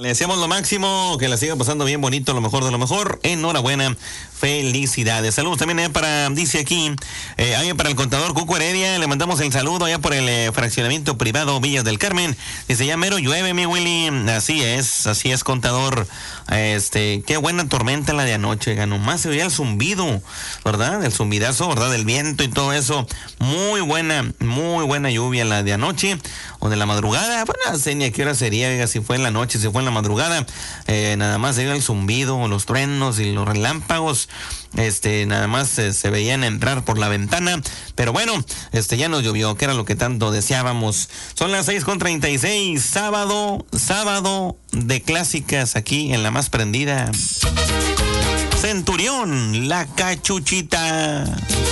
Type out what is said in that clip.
Le deseamos lo máximo, que la siga pasando bien bonito, lo mejor de lo mejor. Enhorabuena, felicidades. Saludos también dice aquí, para el contador Cuco Heredia, le mandamos el saludo allá por el fraccionamiento privado Villas del Carmen. Dice, ya mero llueve, mi Willy. Así es, contador. Qué buena tormenta la de anoche, nomás se veía el zumbido, ¿verdad? El zumbidazo, ¿verdad? Del viento y todo eso. Muy buena lluvia la de anoche o de la madrugada. Bueno, no sé ni a qué hora sería, oiga, si fue en la noche, si fue en la madrugada. Nada más se veía el zumbido, los truenos y los relámpagos. Nada más se veían entrar por la ventana. Pero bueno, ya nos llovió, que era lo que tanto deseábamos. Son las 6:36, sábado de clásicas aquí en la más prendida. Centurión, la cachuchita.